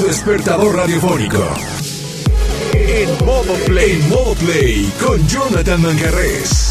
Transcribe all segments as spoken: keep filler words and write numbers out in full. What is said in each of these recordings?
despertador radiofónico. En modo play, en modo play con Jonathan Manjarrés.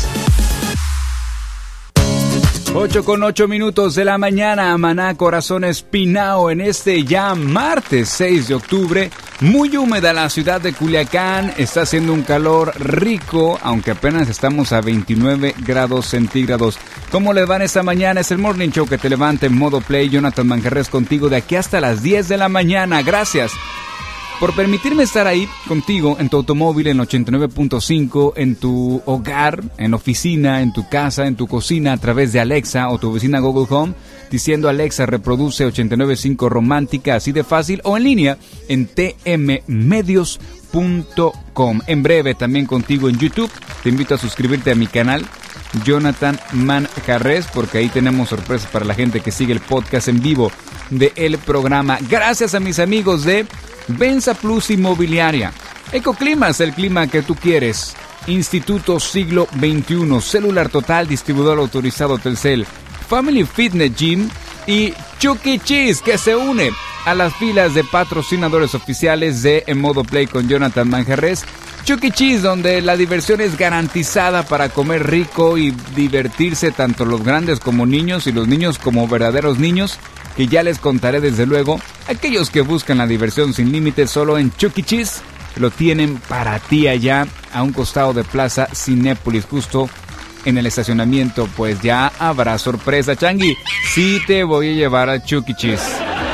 ocho con ocho minutos de la mañana, Maná, Corazón Espinao, en este ya martes seis de octubre. Muy húmeda la ciudad de Culiacán, está haciendo un calor rico, aunque apenas estamos a veintinueve grados centígrados. ¿Cómo le van esta mañana? Es el Morning Show que te levanta en modo play. Jonathan Manjarrés contigo de aquí hasta las diez de la mañana. Gracias por permitirme estar ahí contigo en tu automóvil, en ochenta y nueve punto cinco, en tu hogar, en oficina, en tu casa, en tu cocina, a través de Alexa o tu vecina Google Home, diciendo Alexa, reproduce ochenta y nueve punto cinco Romántica, así de fácil, o en línea en t m medios punto com. En breve también contigo en YouTube. Te invito a suscribirte a mi canal, Jonathan Manjarrés, porque ahí tenemos sorpresas para la gente que sigue el podcast en vivo del programa. Gracias a mis amigos de Venza Plus Inmobiliaria, Ecoclimas, el clima que tú quieres, Instituto Siglo veintiuno, Celular Total, distribuidor autorizado Telcel, Family Fitness Gym y Chuck E. Cheese, que se une a las filas de patrocinadores oficiales de En Modo Play con Jonathan Manjarrés. Chuck E. Cheese, donde la diversión es garantizada para comer rico y divertirse tanto los grandes como niños y los niños como verdaderos niños, que ya les contaré desde luego. Aquellos que buscan la diversión sin límites, solo en Chuck E. Cheese lo tienen para ti allá a un costado de Plaza Cinépolis, justo en el estacionamiento. Pues ya habrá sorpresa, Changi. Sí te voy a llevar a Chuck E. Cheese.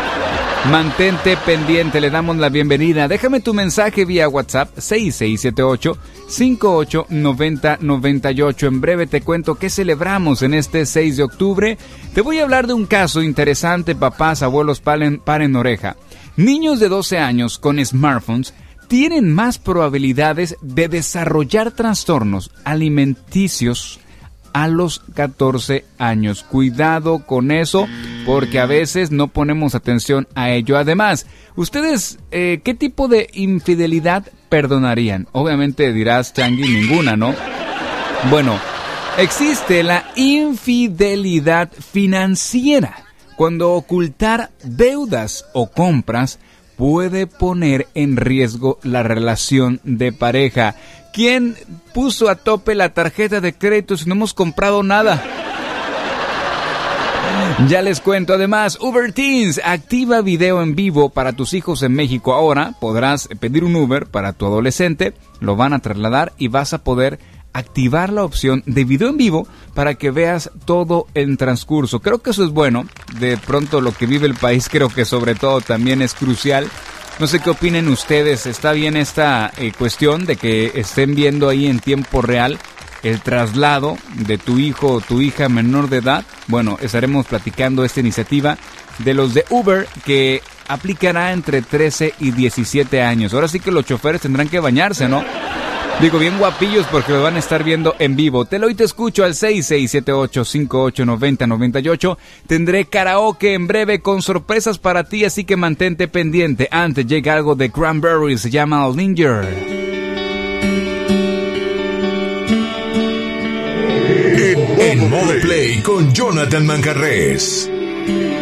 Mantente pendiente, le damos la bienvenida. Déjame tu mensaje vía WhatsApp seis seis siete ocho, cinco ocho nueve cero nueve ocho. En breve te cuento qué celebramos en este seis de octubre. Te voy a hablar de un caso interesante, papás, abuelos, paren, paren oreja. Niños de doce años con smartphones tienen más probabilidades de desarrollar trastornos alimenticios a los catorce años. Cuidado con eso, porque a veces no ponemos atención a ello. Además, ustedes, eh, ¿qué tipo de infidelidad perdonarían? Obviamente dirás, Changi, ninguna, ¿no? Bueno, existe la infidelidad financiera, cuando ocultar deudas o compras puede poner en riesgo la relación de pareja. ¿Quién puso a tope la tarjeta de crédito si no hemos comprado nada? Ya les cuento. Además, Uber Teens activa video en vivo para tus hijos en México. Ahora podrás pedir un Uber para tu adolescente, lo van a trasladar y vas a poder activar la opción de video en vivo para que veas todo el transcurso. Creo que eso es bueno. De pronto lo que vive el país, creo que sobre todo también es crucial. No sé qué opinen ustedes. ¿Está bien esta eh, cuestión de que estén viendo ahí en tiempo real el traslado de tu hijo o tu hija menor de edad? Bueno, estaremos platicando esta iniciativa de los de Uber, que aplicará entre trece y diecisiete años. Ahora sí que los choferes tendrán que bañarse, ¿no? Digo, bien guapillos, porque lo van a estar viendo en vivo. Te lo y te escucho al seis seis siete ocho, cinco ocho nueve cero nueve ocho. Tendré karaoke en breve con sorpresas para ti, así que mantente pendiente. Antes llega algo de Cranberries, se llama Linger. En, en Modo Play con Jonathan Manjarrés.